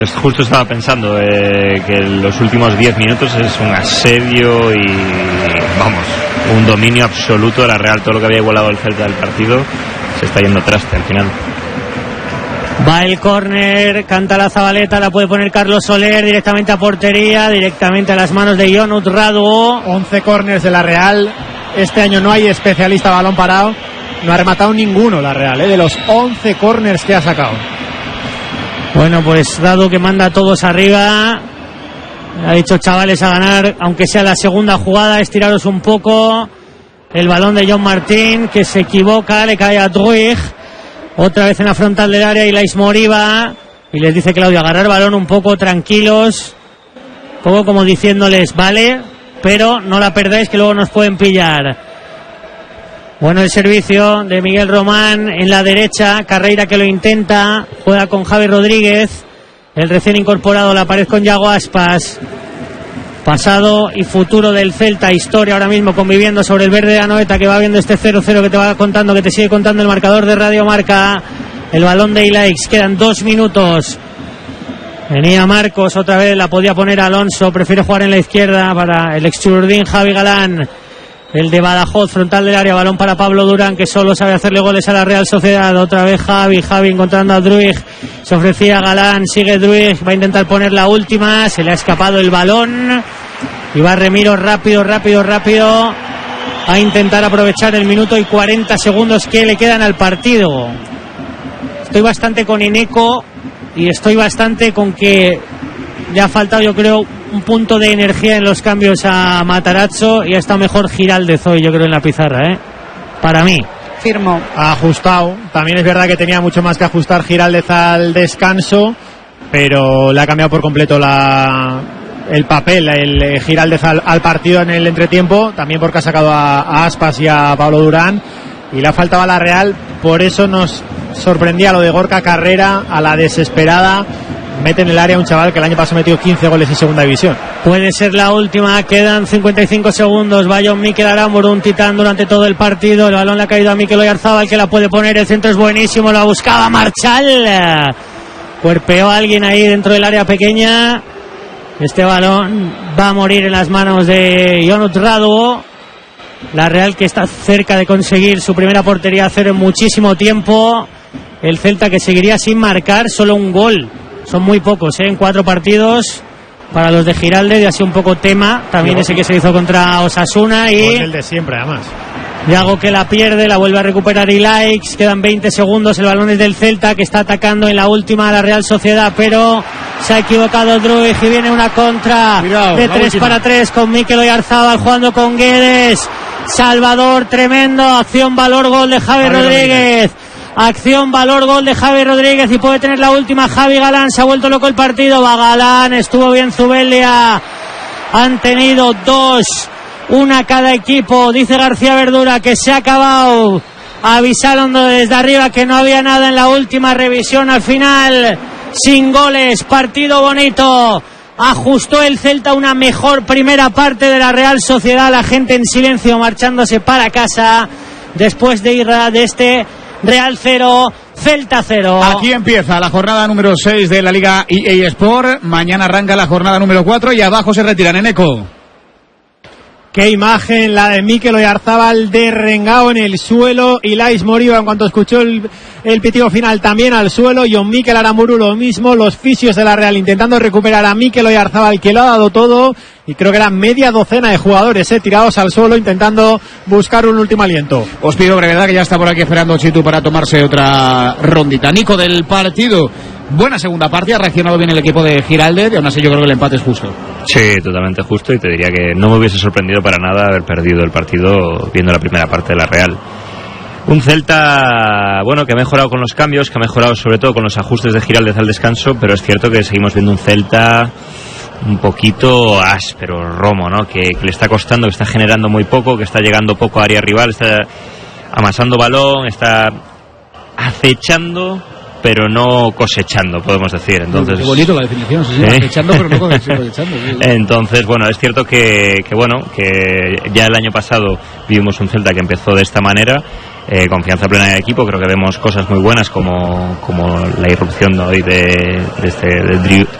Justo estaba pensando que los últimos 10 minutos es un asedio y vamos, un dominio absoluto de la Real. Todo lo que había igualado el Celta del partido se está yendo traste al final. Va el córner, canta la Zabaleta, la puede poner Carlos Soler directamente a portería, directamente a las manos de Ionut Radu. 11 córners de la Real. Este año no hay especialista a balón parado. No ha rematado ninguno la Real, de los 11 córners que ha sacado. Bueno, pues Radu que manda a todos arriba. Ha dicho, chavales, a ganar, aunque sea la segunda jugada, estiraros un poco. El balón de John Martín, que se equivoca, le cae a Druig. Otra vez en la frontal del área, Ilais Moriba. Y les dice Claudio, agarrar balón un poco, tranquilos. Un poco como diciéndoles, vale, pero no la perdáis que luego nos pueden pillar. Bueno, el servicio de Miguel Román en la derecha. Carreira que lo intenta. Juega con Javi Rodríguez. El recién incorporado, la pared con Yago Aspas. Pasado y futuro del Celta. Historia ahora mismo conviviendo sobre el verde de Anoeta, que va viendo este 0-0 que te va contando, que te sigue contando el marcador de Radio Marca. El balón de Ilais. Quedan 2 minutos. Venía Marcos otra vez. La podía poner Alonso. Prefiere jugar en la izquierda para el ex-Churdín Javi Galán. El de Badajoz, frontal del área, balón para Pablo Durán, que solo sabe hacerle goles a la Real Sociedad. Otra vez Javi encontrando a Druig. Se ofrecía a Galán, sigue Druig, va a intentar poner la última. Se le ha escapado el balón. Y va Remiro rápido a intentar aprovechar el minuto y 40 segundos que le quedan al partido. Estoy bastante con Eneco y estoy bastante con que le ha faltado, yo creo, un punto de energía en los cambios a Matarazzo, y ha estado mejor Giraldez hoy, yo creo, en la pizarra, para mí. Firmo. Ha ajustado. También es verdad que tenía mucho más que ajustar Giraldez al descanso, pero le ha cambiado por completo el papel, el Giraldez al partido en el entretiempo, también porque ha sacado a Aspas y a Pablo Durán, y le ha faltado a la Real. Por eso nos sorprendía lo de Gorka Carrera, a la desesperada. Mete en el área un chaval que el año pasado metió 15 goles en segunda división. Puede ser la última, quedan 55 segundos. Va John Mikel Aramburu, un titán durante todo el partido. El balón le ha caído a Mikel Oyarzabal, que la puede poner. El centro es buenísimo, la buscaba Marchal. Cuerpeó a alguien ahí dentro del área pequeña. Este balón va a morir en las manos de Ionut Radu. La Real, que está cerca de conseguir su primera portería a cero en muchísimo tiempo. El Celta, que seguiría sin marcar, solo un gol. Son muy pocos, en 4 partidos para los de Giraldez, y así un poco tema también ese que se hizo contra Osasuna. Y el de siempre, además. Yago que la pierde, la vuelve a recuperar Ilais. Quedan 20 segundos, el balón es del Celta, que está atacando en la última a la Real Sociedad, pero se ha equivocado Druig y viene una contra. Cuidado, de 3-3 con Mikel Oyarzabal jugando con Guedes. Salvador, tremendo, acción, valor, gol de Javi Rodríguez. Acción, valor, gol de Javi Rodríguez, y puede tener la última Javi Galán. Se ha vuelto loco el partido. Va Galán, estuvo bien Zubelia. Han tenido 2, una cada equipo. Dice García Verdura que se ha acabado. Avisaron desde arriba que no había nada en la última revisión. Al final, sin goles, partido bonito. Ajustó el Celta, una mejor primera parte de la Real Sociedad. La gente en silencio marchándose para casa después de ir de este Real 0, Celta 0. Aquí empieza la jornada número 6 de la Liga EA Sport. Mañana arranca la jornada número 4 y abajo se retiran en Eco. Qué imagen la de Mikel Oyarzabal derrengado en el suelo. Ilais Moriba, en cuanto escuchó el pitido final, también al suelo. John Mikel Aramburu lo mismo. Los fisios de la Real intentando recuperar a Mikel Oyarzabal, que lo ha dado todo. Y creo que eran media docena de jugadores tirados al suelo intentando buscar un último aliento. Os pido brevedad, que ya está por aquí esperando Chitu para tomarse otra rondita. Nico, del partido. Buena segunda parte, ha reaccionado bien el equipo de Giraldez, y aún así yo creo que el empate es justo. Sí, totalmente justo, y te diría que no me hubiese sorprendido para nada haber perdido el partido viendo la primera parte de la Real. Un Celta, bueno, que ha mejorado con los cambios, que ha mejorado sobre todo con los ajustes de Giraldez al descanso, pero es cierto que seguimos viendo un Celta un poquito áspero, romo, ¿no? Que le está costando, que está generando muy poco, que está llegando poco a área rival, está amasando balón, está acechando pero no cosechando, podemos decir. Entonces, qué bonito la definición, sí, cosechando, pero no cosechando. Sí. Entonces, bueno, es cierto que ya el año pasado vivimos un Celta que empezó de esta manera, confianza plena en el equipo. Creo que vemos cosas muy buenas como la irrupción hoy de